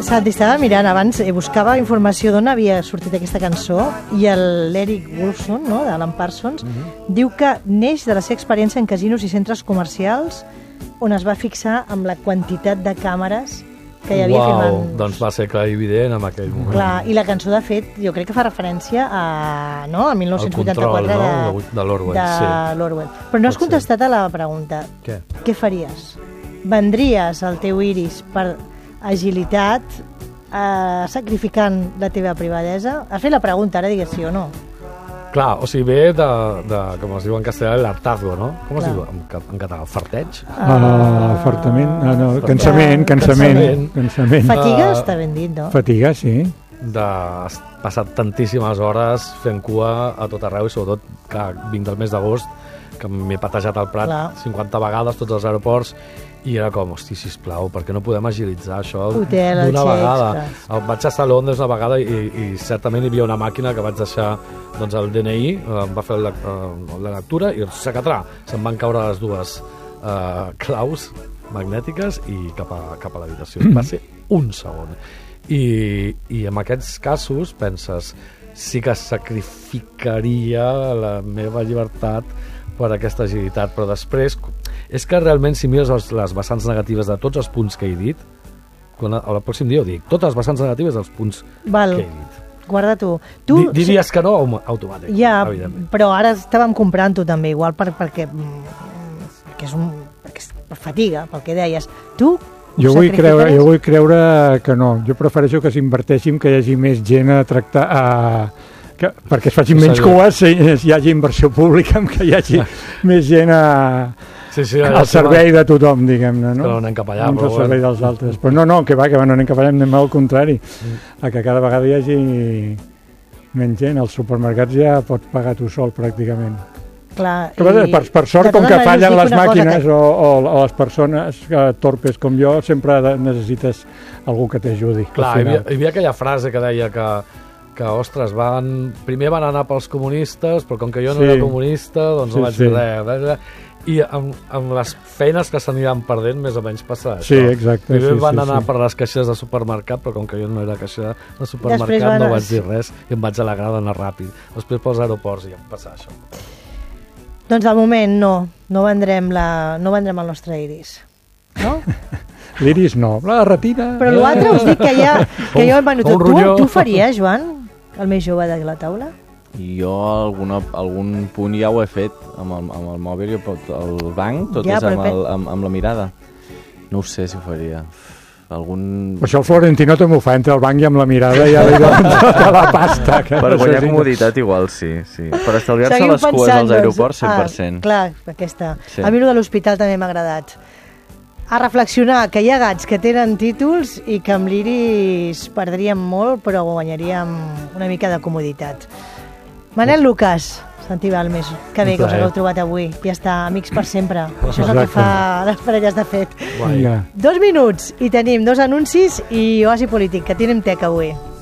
Santi, estava mirant abans, buscava informació d'on havia sortit aquesta cançó i l'Eric Wolfson, no?, d'Alan Parsons, diu que neix de la seva experiència en casinos i centres comercials on es va fixar amb la quantitat de càmeres que hi havia filmant. Doncs va ser clar i evident en aquell moment. Clar, i la cançó, de fet, jo crec que fa referència a 1984 el control, de l'Orwell. Però no has contestat a la pregunta. Què faries? Vendries el teu iris per agilitat, sacrificant la teva privadesa? Has fet la pregunta, ara digues sí o no. Clar, o sigui, ve de com es diu en castellà, l'hartazgo, no? Com es diu en català? Farteig? Fartament, cansament. Fatiga està ben dit, no? Fatiga, sí. Has passat tantíssimes hores fent cua a tot arreu i sobretot, clar, vinc del mes d'agost, que m'he patejat al Prat 50 vegades, tots els aeroports, i era com, hosti, sisplau, per què no podem agilitzar això d'una vegada? Vaig estar a Londres una vegada i certament hi havia una màquina que vaig deixar el DNI, em va fer la lectura i s'acatrà. Se'm van caure les dues claus magnètiques i cap a l'habitació. Va ser un segon. I en aquests casos penses, sí que sacrificaria la meva llibertat per aquesta agilitat, però després és que realment si mires les vessants negatives de tots els punts que he dit, al pròxim dia ho dic, totes les vessants negatives dels punts que he dit. Guarda tu. Diries que no, automàtic. Ja, però ara estàvem comprant-ho també, igual perquè és per fatiga, pel que deies. Tu jo vull creure que no. Jo prefereixo que s'inverteixin, que hi hagi més gent a tractar... perquè es facin menys cues, hi hagi inversió pública, que hi hagi més gent al servei de tothom, diguem-ne, no? Que no anem cap allà, però al servei dels altres. Però no, que no anem cap allà, anem al contrari, a que cada vegada hi hagi menys gent. Als supermercats ja pots pagar tu sol, pràcticament. Clar, per sort, com que fallen les màquines o les persones torpes com jo, sempre necessites algú que t'ajudi. Clar, hi havia aquella frase que deia que ostres, primer van anar pels comunistes, però com que jo no era comunista, doncs no vaig dir res. I amb les feines que s'aniran perdent, més o menys passa això. Sí, exacte. Primer van anar per les caixes de supermercat, però com que jo no era caixera de supermercat, no vaig dir res i em vaig alegrar d'anar ràpid. Després pels aeroports i em passa això. Doncs de moment no vendrem el nostre iris, no? L'iris no, la retina... Però l'altre us dic que tu faries, Joan, el més jove de la taula? Jo algun punt ja ho he fet amb el mòbil, el banc, tot és amb la mirada. No ho sé si ho faria. Això el Florentino també ho fa, entre el banc i amb la mirada ja li donen tota la pasta. Per guanyar comoditat igual sí. Per estalviar-se les cues als aeroports 100%. Clar, aquesta. A mi de l'hospital també m'ha agradat. A reflexionar que hi ha gats que tenen títols i que amb l'iris perdríem molt, però guanyaríem una mica de comoditat. Manel Lucas, Santi Balmes, que bé que us hagueu trobat avui. Ja està, amics per sempre. Això és el que fa les parelles de fet. 2 minuts i tenim 2 anuncis i Oasi Polític, que tenim tec avui.